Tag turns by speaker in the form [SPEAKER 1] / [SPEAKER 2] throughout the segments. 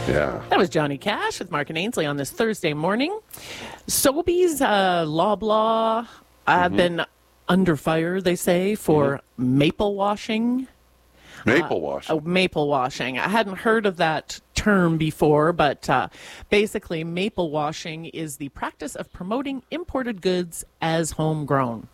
[SPEAKER 1] Yeah.
[SPEAKER 2] That was Johnny Cash with Mark and Ainsley on this Thursday morning. Sobeys, Loblaw have been under fire, they say, for maple washing.
[SPEAKER 1] Maple washing.
[SPEAKER 2] Maple washing. I hadn't heard of that term before, but basically maple washing is the practice of promoting imported goods as homegrown.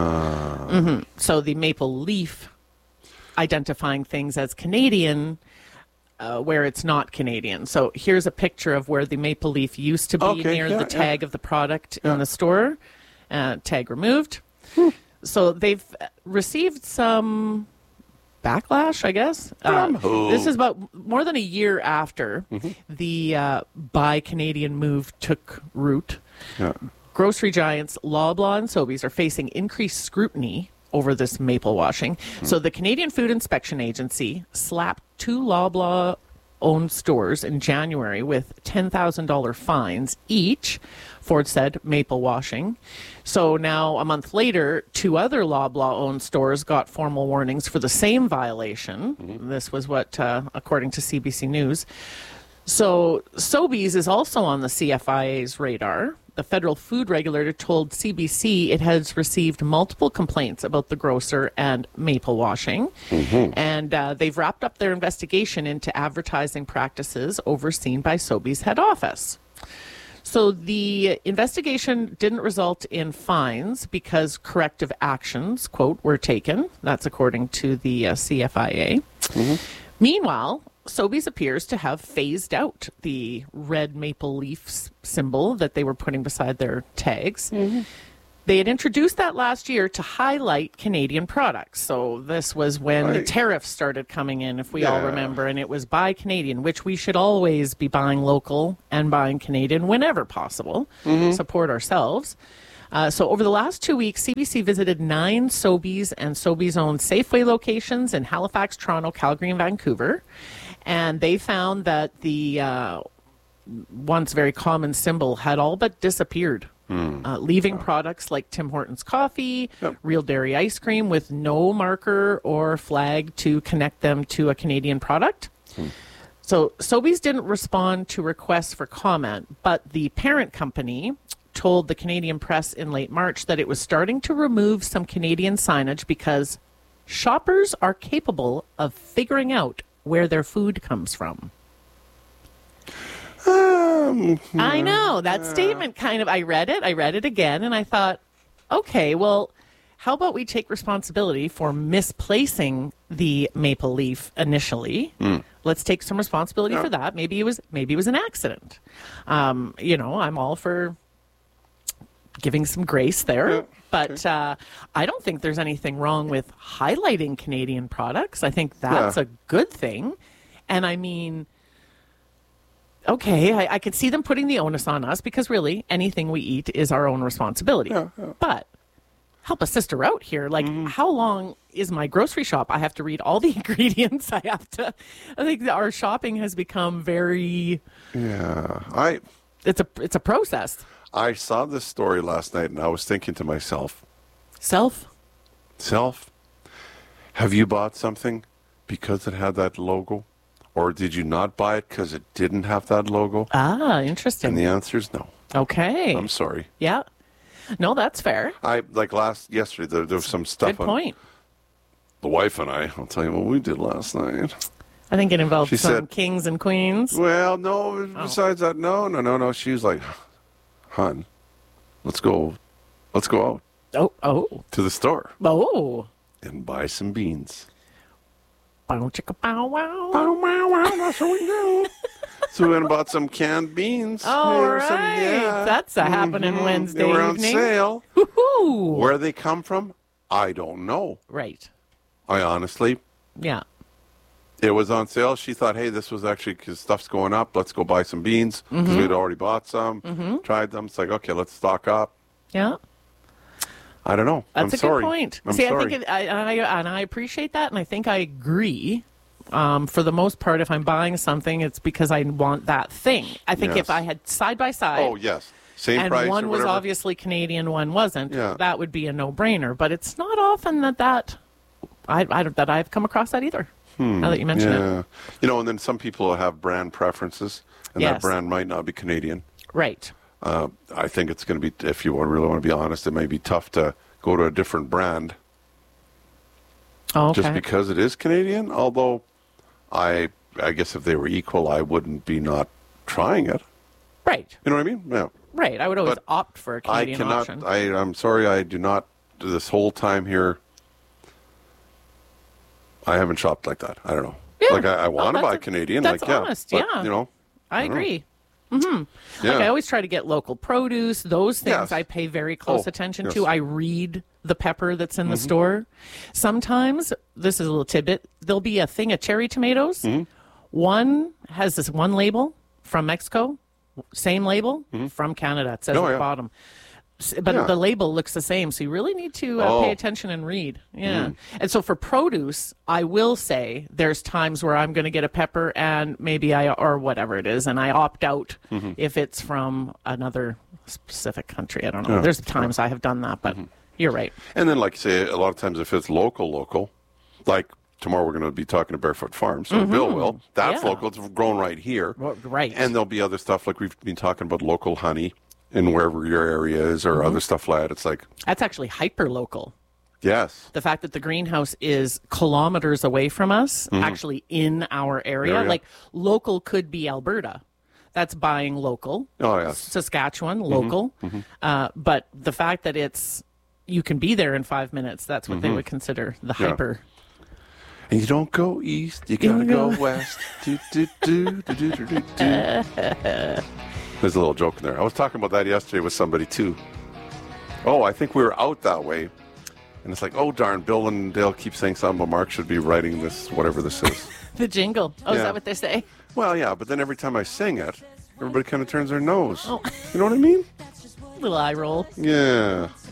[SPEAKER 2] So the maple leaf identifying things as Canadian where it's not Canadian. So here's a picture of where the maple leaf used to be near the tag of the product in the store. Tag removed. So they've received some backlash, I guess. This is about more than a year after the Buy Canadian move took root.
[SPEAKER 1] Yeah.
[SPEAKER 2] Grocery giants Loblaw and Sobeys are facing increased scrutiny over this maple washing. So the Canadian Food Inspection Agency slapped 2 Loblaw-owned stores in January with $10,000 fines each for, it said, maple washing. So now, a month later, 2 other Loblaw-owned stores got formal warnings for the same violation. This was what, according to CBC News. So Sobeys is also on the CFIA's radar. The federal food regulator told CBC it has received multiple complaints about the grocer and maple washing. And they've wrapped up their investigation into advertising practices overseen by Sobeys head office. So the investigation didn't result in fines because corrective actions, quote, were taken. That's according to the CFIA. Meanwhile, Sobeys appears to have phased out the red maple leaf symbol that they were putting beside their tags. They had introduced that last year to highlight Canadian products. So this was when the tariffs started coming in, if we all remember, and it was Buy Canadian, which we should always be buying local and buying Canadian whenever possible. Support ourselves. So over the last 2 weeks, CBC visited 9 Sobeys and Sobeys-owned Safeway locations in Halifax, Toronto, Calgary, and Vancouver. And they found that the once very common symbol had all but disappeared, leaving products like Tim Hortons coffee, Real Dairy ice cream with no marker or flag to connect them to a Canadian product. So Sobeys didn't respond to requests for comment, but the parent company told the Canadian press in late March that it was starting to remove some Canadian signage because shoppers are capable of figuring out where their food comes from. I know, that statement kind of, I read it again, and I thought, okay, well, how about we take responsibility for misplacing the maple leaf initially? Let's take some responsibility for that. Maybe it was an accident. I'm all for giving some grace there. But I don't think there's anything wrong with highlighting Canadian products. I think that's a good thing. And I mean, okay, I could see them putting the onus on us because really anything we eat is our own responsibility. But help a sister out here. Like, how long is my grocery shop? I have to read all the ingredients. I think that our shopping has become very... It's a process.
[SPEAKER 1] I saw this story last night, and I was thinking to myself...
[SPEAKER 2] Self?
[SPEAKER 1] Have you bought something because it had that logo? Or did you not buy it because it didn't have that logo?
[SPEAKER 2] Ah, interesting.
[SPEAKER 1] And the answer is no.
[SPEAKER 2] Okay.
[SPEAKER 1] I'm sorry.
[SPEAKER 2] Yeah. No, that's fair.
[SPEAKER 1] Yesterday, there was some stuff
[SPEAKER 2] Good point.
[SPEAKER 1] The wife and I'll tell you what we did last night.
[SPEAKER 2] I think it involved
[SPEAKER 1] She
[SPEAKER 2] some
[SPEAKER 1] said,
[SPEAKER 2] kings and queens.
[SPEAKER 1] Well, no, besides that, no. She was like... Hun, let's go out.
[SPEAKER 2] Oh.
[SPEAKER 1] To the store.
[SPEAKER 2] Oh.
[SPEAKER 1] And buy some beans.
[SPEAKER 2] Bow chicka bow wow.
[SPEAKER 1] Bow wow wow, that's what we do. So we went and bought some canned beans.
[SPEAKER 2] All right. That's a happening Wednesday
[SPEAKER 1] evening. They were on
[SPEAKER 2] evening.
[SPEAKER 1] sale.
[SPEAKER 2] Woo-hoo.
[SPEAKER 1] Where they come from, I don't know.
[SPEAKER 2] Right.
[SPEAKER 1] I honestly...
[SPEAKER 2] Yeah.
[SPEAKER 1] It was on sale. She thought, hey, this was actually because stuff's going up. Let's go buy some beans because we'd already bought some, tried them. It's like, okay, let's stock up.
[SPEAKER 2] Yeah.
[SPEAKER 1] I don't know.
[SPEAKER 2] That's a
[SPEAKER 1] sorry.
[SPEAKER 2] good point.
[SPEAKER 1] I'm
[SPEAKER 2] See,
[SPEAKER 1] sorry.
[SPEAKER 2] I appreciate that, and I think I agree. For the most part, if I'm buying something, it's because I want that thing. I think if I had side by side.
[SPEAKER 1] Oh, yes. Same
[SPEAKER 2] and
[SPEAKER 1] price.
[SPEAKER 2] one was obviously Canadian, one wasn't. That would be a no-brainer. But it's not often that I've come across that either. Now that you mention it.
[SPEAKER 1] Yeah. You know, and then some people have brand preferences, and that
[SPEAKER 2] Yes.
[SPEAKER 1] brand might not be Canadian.
[SPEAKER 2] Right.
[SPEAKER 1] I think it's going to be, if you really want to be honest, it may be tough to go to a different brand
[SPEAKER 2] Oh, okay.
[SPEAKER 1] just because it is Canadian. Although, I guess if they were equal, I wouldn't be not trying it.
[SPEAKER 2] Right.
[SPEAKER 1] You know what I mean? Yeah.
[SPEAKER 2] Right. I would always
[SPEAKER 1] But
[SPEAKER 2] opt for a
[SPEAKER 1] I
[SPEAKER 2] Canadian
[SPEAKER 1] cannot.
[SPEAKER 2] option.
[SPEAKER 1] I'm sorry. I do not. This whole time here, I haven't shopped like that. I don't know.
[SPEAKER 2] Yeah.
[SPEAKER 1] Like I want to
[SPEAKER 2] that's
[SPEAKER 1] buy
[SPEAKER 2] a-
[SPEAKER 1] Canadian.
[SPEAKER 2] that's
[SPEAKER 1] like yeah,
[SPEAKER 2] honest,
[SPEAKER 1] but,
[SPEAKER 2] yeah.
[SPEAKER 1] You know.
[SPEAKER 2] I
[SPEAKER 1] don't know.
[SPEAKER 2] agree.
[SPEAKER 1] Yeah.
[SPEAKER 2] Like I always try to get local produce. Those things
[SPEAKER 1] Yes.
[SPEAKER 2] I pay very close
[SPEAKER 1] Oh,
[SPEAKER 2] attention
[SPEAKER 1] yes.
[SPEAKER 2] to. I read the pepper that's in the store. Sometimes, this is a little tidbit, there'll be a thing of cherry tomatoes. One has this one label from Mexico, same label from Canada. It says
[SPEAKER 1] Oh,
[SPEAKER 2] at the
[SPEAKER 1] yeah.
[SPEAKER 2] bottom. But
[SPEAKER 1] Yeah.
[SPEAKER 2] the label looks the same, so you really need to pay attention and read. Yeah. And so for produce, I will say there's times where I'm going to get a pepper and maybe or whatever it is, and I opt out if it's from another specific country. I don't know.
[SPEAKER 1] Yeah.
[SPEAKER 2] There's times I have done that, but you're right.
[SPEAKER 1] And then, like you say, a lot of times if it's local, like tomorrow we're going to be talking to Barefoot Farms, so Bill will. That's
[SPEAKER 2] Yeah.
[SPEAKER 1] local. It's grown right here.
[SPEAKER 2] Right.
[SPEAKER 1] And there'll be other stuff like we've been talking about local honey in wherever your area is or other stuff like that. It's like,
[SPEAKER 2] That's actually hyper local.
[SPEAKER 1] yes.
[SPEAKER 2] The fact that the greenhouse is kilometers away from us, actually in our area.
[SPEAKER 1] Area.
[SPEAKER 2] Like local could be Alberta. That's buying local.
[SPEAKER 1] Oh, yes.
[SPEAKER 2] Saskatchewan, local. But the fact that you can be there in 5 minutes, that's what they would consider the
[SPEAKER 1] Yeah.
[SPEAKER 2] hyper.
[SPEAKER 1] And you don't go east, you gotta go west. Do, do, do, do, do, do, do, do. There's a little joke in there. I was talking about that yesterday with somebody too. Oh, I think we were out that way. And it's like, oh darn, Bill and Dale keep saying something, but Mark should be writing this, whatever this is.
[SPEAKER 2] The jingle. Oh, is
[SPEAKER 1] Yeah.
[SPEAKER 2] that what they say?
[SPEAKER 1] Well, yeah, but then every time I sing it, everybody kind of turns their nose.
[SPEAKER 2] Oh.
[SPEAKER 1] You know what I mean?
[SPEAKER 2] Little eye roll.
[SPEAKER 1] Yeah.